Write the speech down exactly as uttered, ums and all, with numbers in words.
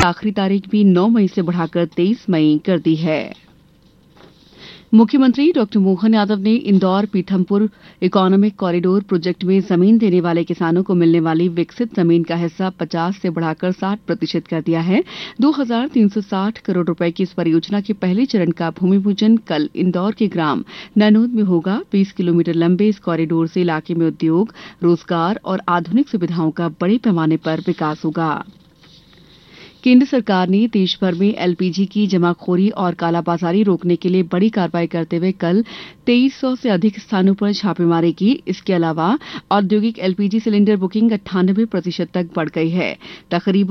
आखिरी तारीख भी नौ मई से बढ़ाकर तेईस मई कर दी है। मुख्यमंत्री डॉक्टर मोहन यादव ने Indore Pithampur economic corridor project में जमीन देने वाले किसानों को मिलने वाली विकसित जमीन का हिस्सा पचास से बढ़ाकर साठ प्रतिशत कर दिया है। दो हजार तीन सौ साठ करोड़ रुपए की इस परियोजना के पहले चरण का भूमि पूजन कल इंदौर के ग्राम नैनोद में होगा। बीस किलोमीटर लंबे इस कॉरिडोर से इलाके में उद्योग, रोजगार और आधुनिक सुविधाओं का बड़े पैमाने पर विकास होगा। केंद्र सरकार ने देश भर में एलपीजी की जमाखोरी और कालाबाजारी रोकने के लिए बड़ी कार्रवाई करते हुए कल तेईस सौ से अधिक स्थानों पर छापेमारी की। इसके अलावा औद्योगिक एलपीजी सिलेंडर बुकिंग अट्ठानबे प्रतिशत तक बढ़ गई है। तकरीबन